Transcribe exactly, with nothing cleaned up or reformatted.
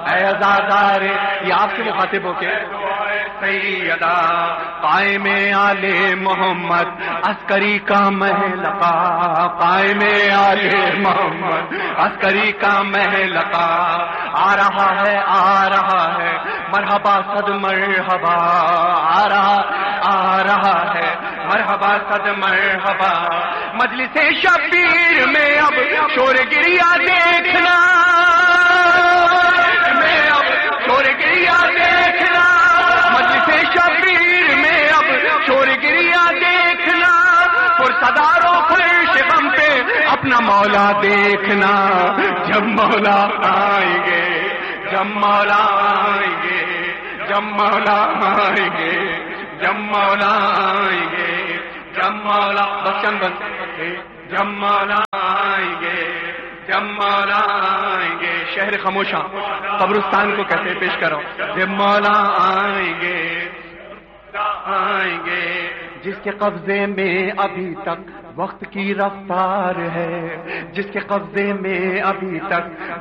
اے عزادار، یہ آپ سے مخاطب ہو کے سیدہ قائم آل محمد عسکری کا محلقہ، قائم آل محمد عسکری کا محلقہ آ رہا ہے آ رہا ہے مرحبا صد مرحبا، آ رہا آ رہا ہے مرحبا صد مرحبا۔ مجلس شبیر میں اب شور گریا دیکھنا، میں اب شور گریا دیکھنا، مجلس شبیر میں اب شور گریا دیکھنا، پرصدارو فرش غم پہ اپنا مولا دیکھنا، جب مولا آئیں گے جب مولا آئیں گے جب مولا آئیں گے جب مولا آئیں گے جب مولا بچن بن جب مولا آئیں گے جب مولا آئیں گے، شہر خاموشاں قبرستان کو کہتے پیش کرو، جب مولا آئیں گے آئیں گے، جس کے قبضے میں ابھی تک وقت کی رفتار ہے، جس کے قبضے میں ابھی تک